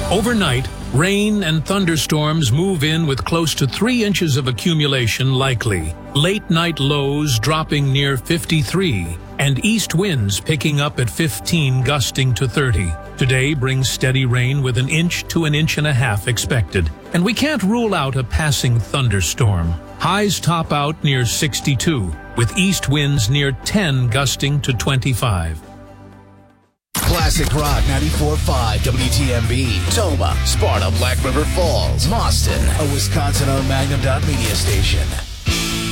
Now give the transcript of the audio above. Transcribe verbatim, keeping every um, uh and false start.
Overnight, rain and thunderstorms move in with close to three inches of accumulation likely. Late night lows dropping near fifty-three, and east winds picking up at fifteen, gusting to thirty. Today brings steady rain with an inch to an inch and a half expected, and we can't rule out a passing thunderstorm. Highs top out near sixty-two, with east winds near ten, gusting to twenty-five. Classic Rock ninety-four point five W T M B, Toma, Sparta, Black River Falls, Boston, a Wisconsin-owned Magnum Dot Media station.